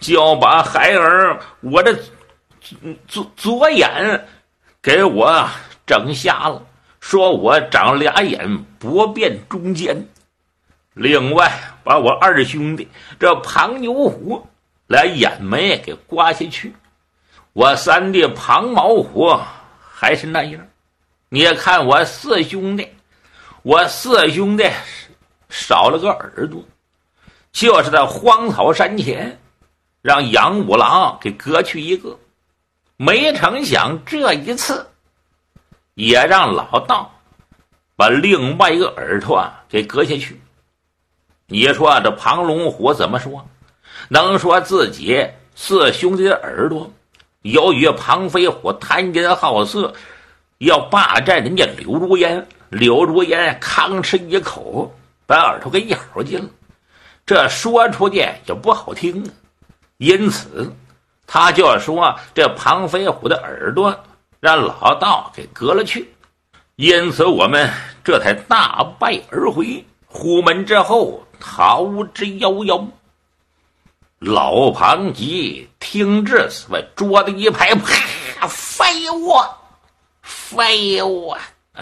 就把孩儿我的左眼给我整瞎了，说我长俩眼不辨中间。另外把我二兄弟这庞牛虎来眼眉给刮下去。我三弟庞毛虎还是那样。你看我四兄弟少了个耳朵，就是在荒草山前让杨五郎给割去一个。没成想这一次也让老道把另外一个耳朵给割下去。你说这庞龙虎怎么说？能说自己四兄弟的耳朵由于庞飞虎贪奸好色，要霸占人家柳如烟，柳如烟吭哧一口把耳朵给咬进了，这说出去也不好听啊。因此他就说这庞飞虎的耳朵让老道给割了去。因此我们这才大败而回，虎门之后逃之夭夭。老庞吉听至此，桌子一拍，啪！废物！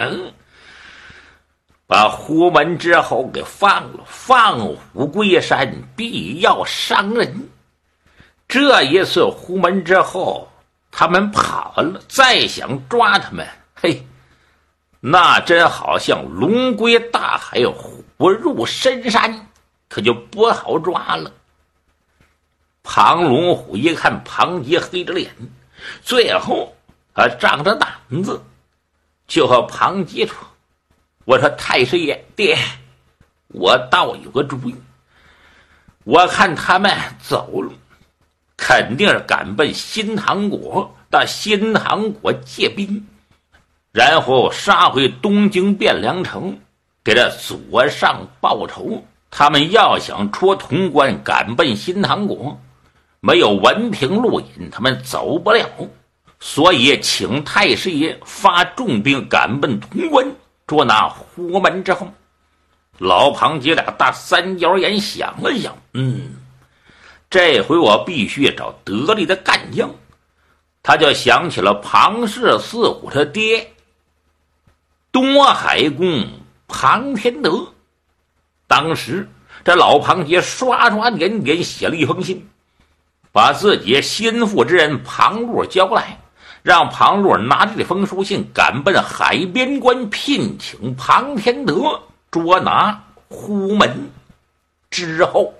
把虎门之后给放了，放虎归山，必要伤人。这一次虎门之后他们跑了，再想抓他们，嘿，那真好像龙归大海，虎入深山，可就不好抓了。庞龙虎一看庞吉黑着脸，最后仗着胆子就和庞吉说：“我说太师爷爹，我倒有个主意。我看他们走了，肯定是赶奔新唐国，到新唐国借兵，然后杀回东京汴梁城，给这左上报仇。他们要想出潼关赶奔新唐国，没有文凭录引，他们走不了，所以请太师爷发重兵赶奔潼关，捉拿虎门之后。”老庞姐俩大三角眼想了想，这回我必须找得力的干将。他就想起了庞氏四虎他爹东海公庞天德。当时这老庞杰刷刷点点写了一封信，把自己心腹之人庞禄交来，让庞禄拿着这封书信赶奔海边关，聘请庞天德捉拿虎门之后。